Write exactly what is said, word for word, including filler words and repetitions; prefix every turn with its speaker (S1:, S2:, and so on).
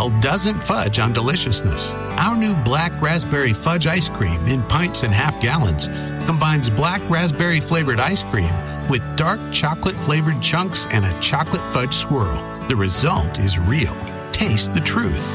S1: style doesn't fudge on deliciousness. Our new Black Raspberry Fudge ice cream in pints and half gallons combines black raspberry flavored ice cream with dark chocolate flavored chunks and a chocolate fudge swirl. The result is real. Taste the truth.